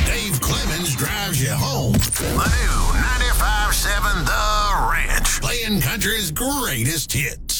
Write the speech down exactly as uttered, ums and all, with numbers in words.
Dave Clemens drives you home. The new ninety-five point seven The Ranch, playing country's greatest hits.